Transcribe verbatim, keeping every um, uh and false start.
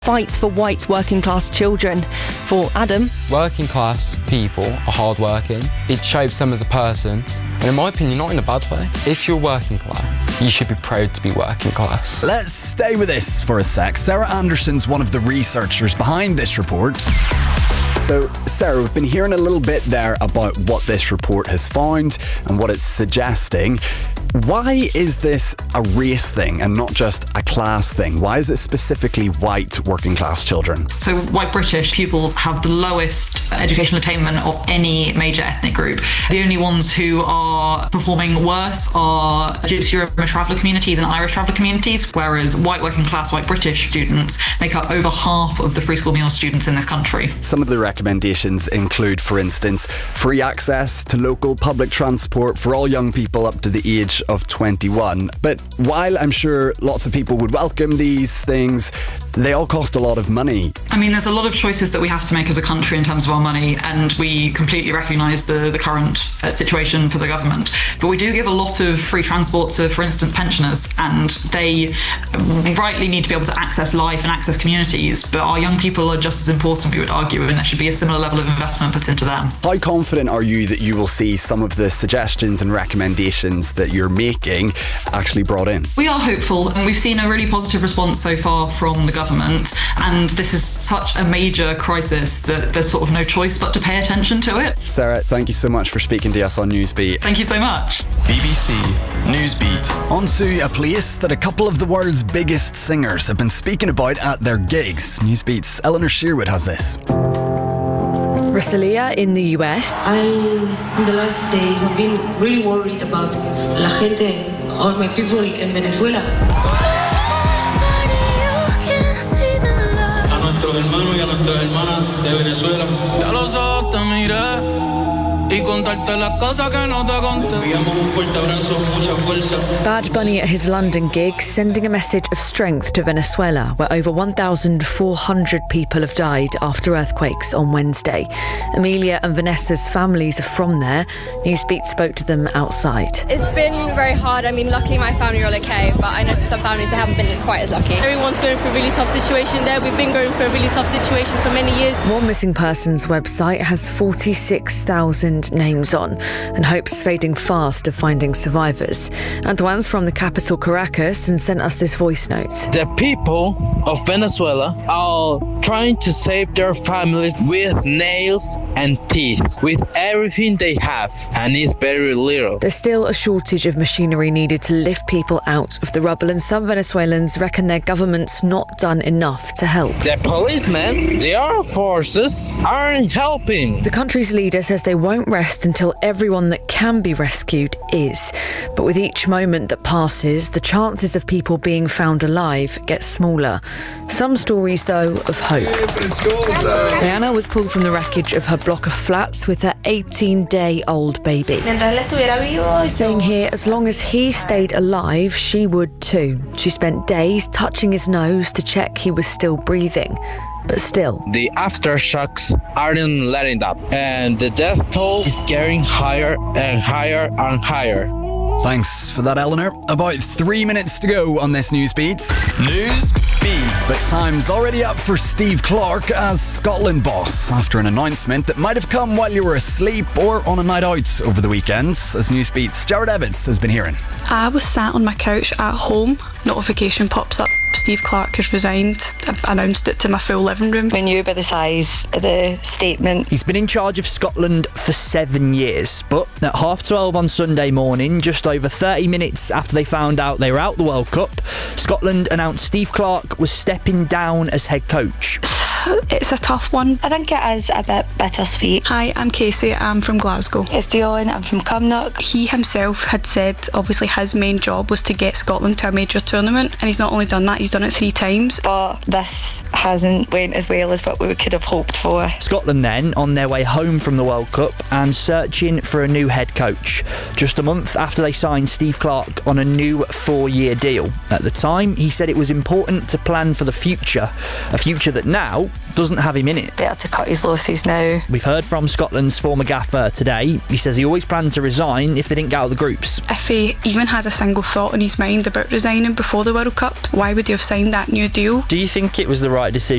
Fight for white working class children. For Adam, working class people are hard working. It shapes them as a person, and in my opinion, not in a bad way. If you're working class, you should be proud to be working class. Let's stay with this for a sec. Sarah Anderson's one of the researchers behind this report. So, Sarah, we've been hearing a little bit there about what this report has found and what it's suggesting. Why is this a race thing and not just a class thing? Why is it specifically white working class children? So white British pupils have the lowest educational attainment of any major ethnic group. The only ones who are performing worse are Gypsy Roma traveller communities and Irish traveller communities, whereas white working class, white British students make up over half of the free school meal students in this country. Some of the recommendations include, for instance, free access to local public transport for all young people up to the age of twenty-one. But while I'm sure lots of people would welcome these things, they all cost a lot of money. I mean, there's a lot of choices that we have to make as a country in terms of our money, and we completely recognise the, the current uh, situation for the government. But we do give a lot of free transport to, for instance, pensioners, and they rightly need to be able to access life and access communities. But our young people are just as important, we would argue, and there should be a similar level of investment put into them. How confident are you that you will see some of the suggestions and recommendations that you're making actually brought in? We are hopeful, and we've seen a really positive response so far from the government, and this is such a major crisis that there's sort of no choice but to pay attention to it. Sarah, thank you so much for speaking to us on Newsbeat. Thank you so much. B B C Newsbeat. On to a place that a couple of the world's biggest singers have been speaking about at their gigs. Newsbeat's Eleanor Sherwood has this. Rosalia in the U S. I, in the last days, I've been really worried about la gente, all my people in Venezuela. A nuestros hermanos y a nuestras hermanas de Venezuela. Ya los ojos te miré y contarte las cosas que no te conté. Enviamos un fuerte abrazo, mucha fuerza. Bad Bunny at his London gig sending a message of strength to Venezuela, where over one thousand four hundred people have died after earthquakes on Wednesday. Amelia and Vanessa's families are from there. Newsbeat spoke to them outside. It's been very hard. I mean, luckily my family are all okay, but I know for some families they haven't been quite as lucky. Everyone's going through a really tough situation there. We've been going through a really tough situation for many years. One Missing Persons website has forty-six thousand names on, and hope's fading fast of finding survivors. Antoine's from the capital Caracas and sent us this voice note. The people of Venezuela are trying to save their families with nails and teeth, with everything they have, and it's very little. There's still a shortage of machinery needed to lift people out of the rubble, and some Venezuelans reckon their government's not done enough to help. The policemen, the armed forces, aren't helping. The country's leader says they won't rest until everyone that can be rescued is. But with each moment that passes, the chances of people being found alive get smaller. Some stories, though, of hope. Diana was pulled from the wreckage of her block of flats with her eighteen-day-old baby, saying here as long as he stayed alive, she would too. She spent days touching his nose to check he was still breathing. But still, the aftershocks aren't letting up, and the death toll is getting higher and higher and higher. Thanks for that, Eleanor. About three minutes to go on this Newsbeat. Newsbeat. But time's already up for Steve Clarke as Scotland boss after an announcement that might have come while you were asleep or on a night out over the weekend, as Newsbeat's Jared Evans has been hearing. I was sat on my couch at home, notification pops up. Steve Clarke has resigned. I announced it to my full living room. We knew by the size of the statement. He's been in charge of Scotland for seven years, but at half twelve on Sunday morning, just over thirty minutes after they found out they were out the World Cup, Scotland announced Steve Clarke was stepping down as head coach. It's a tough one. I think it is a bit bittersweet. Hi, I'm Casey. I'm from Glasgow. It's Dion. I'm from Cumnock. He himself had said, obviously, his main job was to get Scotland to a major tournament, and he's not only done that, he's done it three times. But this hasn't went as well as what we could have hoped for. Scotland then on their way home from the World Cup and searching for a new head coach, just a month after they signed Steve Clarke on a new four-year deal. At the time, he said it was important to plan for the future, a future that now doesn't have him in it. Better to cut his losses now. We've heard from Scotland's former gaffer today. He says he always planned to resign if they didn't get out of the groups. If he even had a single thought in his mind about resigning before the World Cup, why would he have signed that new deal? Do you think it was the right decision